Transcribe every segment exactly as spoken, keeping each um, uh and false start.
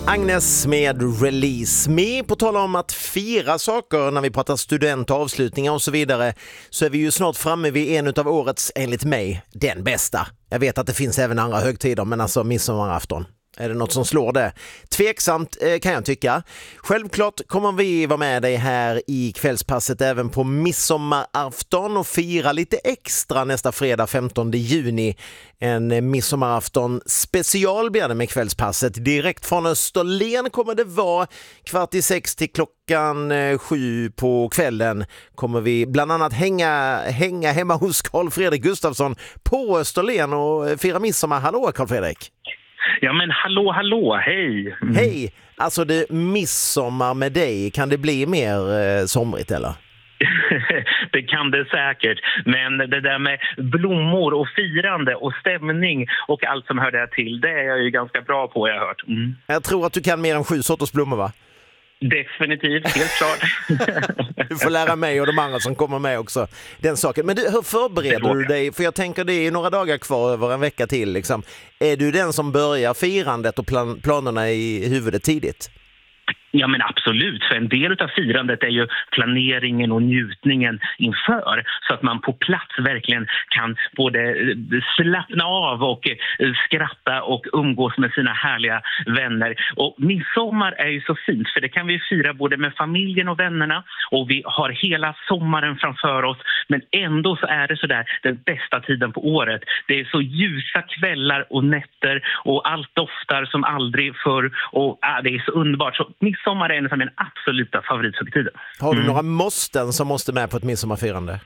Agnes med Release Me. På tal om att fira saker när vi pratar student- och avslutningar och så vidare, så är vi ju snart framme vid en av årets, enligt mig, den bästa. Jag vet att det finns även andra högtider, men alltså midsommarafton. Är det något som slår det? Tveksamt eh, kan jag tycka. Självklart kommer vi vara med dig här i kvällspasset även på midsommarafton och fira lite extra nästa fredag femtonde juni. En midsommarafton special blir det med kvällspasset. Direkt från Österlen kommer det vara kvart i sex till klockan eh, sju på kvällen. Kommer vi bland annat hänga, hänga hemma hos Carl Fredrik Gustafsson på Österlen och fira midsommar. Hallå Carl Fredrik! Ja men hallå, hallå, hej! Mm. Hej! Alltså det midsommar med dig, kan det bli mer eh, somrigt eller? Det kan det säkert, men det där med blommor och firande och stämning och allt som hör det till, det är jag ju ganska bra på, jag har hört. Mm. Jag tror att du kan mer än sju sorters blommor, va? Definitivt, helt klart. Du får lära mig och de andra som kommer med också den saken. Men du, hur förbereder du dig? För jag tänker det är några dagar kvar över en vecka till. Liksom. Är du den som börjar firandet och plan- planerna i huvudet tidigt? Ja men absolut, för en del av firandet är ju planeringen och njutningen inför, så att man på plats verkligen kan både slappna av och skratta och umgås med sina härliga vänner. Och midsommar är ju så fint, för det kan vi fira både med familjen och vännerna, och vi har hela sommaren framför oss, men ändå så är det så där den bästa tiden på året. Det är så ljusa kvällar och nätter och allt doftar som aldrig förr, och ah, det är så underbart. Så midsommar är en av mina absoluta favorithögtider. Har du mm. några måsten som måste med på ett midsommarfirande?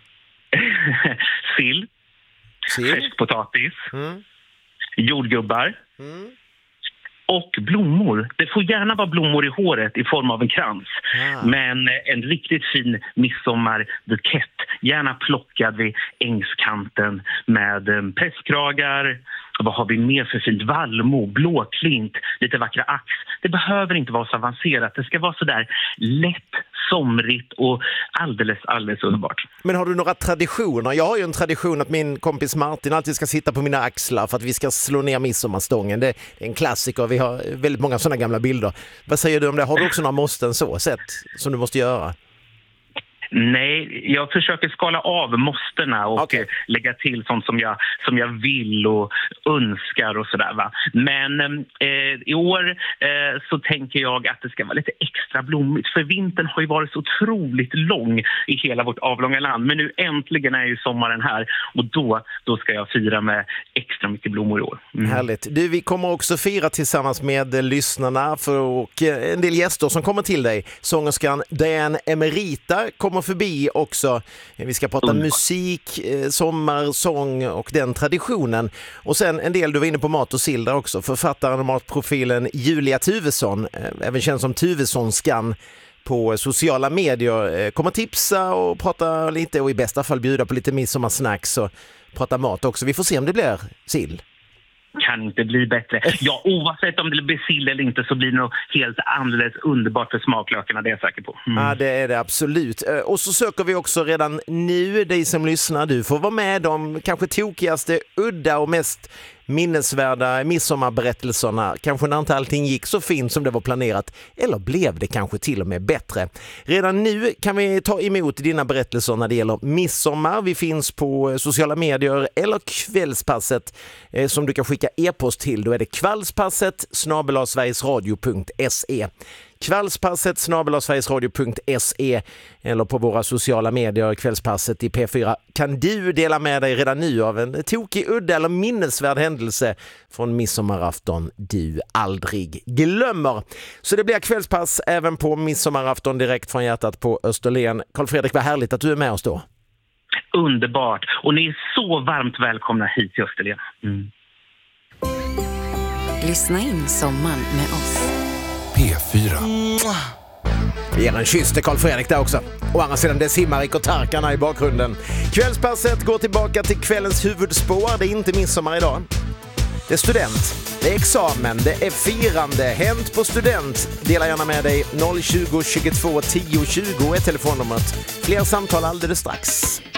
Sill, Sill? färskpotatis, Mm. jordgubbar Mm. och blommor. Det får gärna vara blommor i håret i form av en krans. Ah. Men en riktigt fin midsommarbukett, gärna plockad vid ängskanten med presskragar. Vad har vi mer för fint? Vallmo, blåklint, lite vackra ax. Det behöver inte vara så avancerat. Det ska vara så där lätt, somrigt och alldeles, alldeles underbart. Men har du några traditioner? Jag har ju en tradition att min kompis Martin alltid ska sitta på mina axlar för att vi ska slå ner midsommarstången. Det är en klassiker. Vi har väldigt många sådana gamla bilder. Vad säger du om det? Har du också några måsten så sätt som du måste göra? Nej, jag försöker skala av måsterna och okay. lägga till sånt som jag, som jag vill och önskar och sådär, va. Men eh, i år eh, så tänker jag att det ska vara lite extra blommigt, för vintern har ju varit så otroligt lång i hela vårt avlånga land. Men nu äntligen är ju sommaren här, och då, då ska jag fira med extra mycket blommor i år. Mm. Härligt. Du, vi kommer också fira tillsammans med lyssnarna för, och en del gäster som kommer till dig. Sångerskan Diane Emerita kommer förbi också. Vi ska prata mm. musik, sommar, sång och den traditionen. Och sen en del, du var inne på mat och sill där också. Författaren och matprofilen Julia Tuvesson, även känd som Tuvessonskan på sociala medier, kommer tipsa och prata lite och i bästa fall bjuda på lite midsommarsnacks och prata mat också. Vi får se om det blir sill. Kan inte bli bättre. Ja, oavsett om det blir sill eller inte så blir det nog helt alldeles underbart för smaklökarna, det är jag säker på. Mm. Ja, det är det absolut. Och så söker vi också redan nu dig som lyssnar. Du får vara med de kanske tokigaste, udda och mest minnesvärda midsommarberättelserna. Kanske när inte allting gick så fint som det var planerat. Eller blev det kanske till och med bättre. Redan nu kan vi ta emot dina berättelser när det gäller midsommar. Vi finns på sociala medier eller kvällspasset eh, som du kan skicka e-post till. Då är det kvällspasset snabel-a sverigesradio punkt se. Kvällspasset snabel-a sverigesradio punkt se eller på våra sociala medier, Kvällspasset i P fyra. Kan du dela med dig redan nu av en tokig, udda eller minnesvärd händelse från midsommarafton du aldrig glömmer? Så det blir kvällspass även på midsommarafton direkt från hjärtat på Österlen. Carl Fredrik, vad härligt att du är med oss då. Underbart, och ni är så varmt välkomna hit till Österlen. Mm. Lyssna in sommaren med oss. P fyra. Vi ger en kyss till Carl Fredrik där också. Och andra sidan det simmar Rick och Tarkarna i bakgrunden. Kvällspasset går tillbaka till kvällens huvudspår. Det är inte midsommar idag. Det är student, det är examen, det är firande. Hänt på student. Dela gärna med dig. noll tjugo tjugotvå tio tjugo är telefonnumret. Fler samtal alldeles strax.